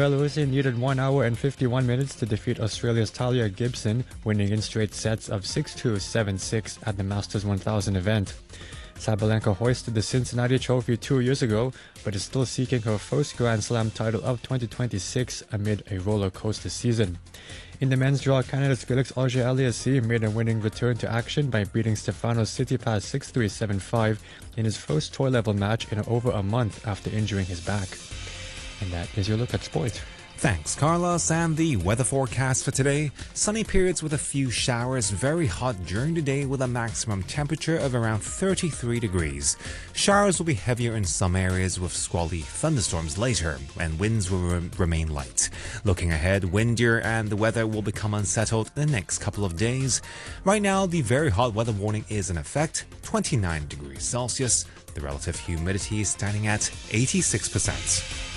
Belarusian needed 1 hour and 51 minutes to defeat Australia's Talia Gibson, winning in straight sets of 6-2, 7-6 at the Masters 1000 event. Sabalenka hoisted the Cincinnati Trophy 2 years ago, but is still seeking her first Grand Slam title of 2026 amid a roller coaster season. In the men's draw, Canada's Felix Auger-Aliassime made a winning return to action by beating Stefanos Tsitsipas 6-3, 7-5 in his first tour-level match in over a month after injuring his back. And that is your look at sport. Thanks, Carlos. And the weather forecast for today: sunny periods with a few showers, very hot during the day with a maximum temperature of around 33 degrees. Showers will be heavier in some areas with squally thunderstorms later, and winds will remain light. Looking ahead, windier and the weather will become unsettled in the next couple of days. Right now, the very hot weather warning is in effect, 29 degrees Celsius. The relative humidity is standing at 86%.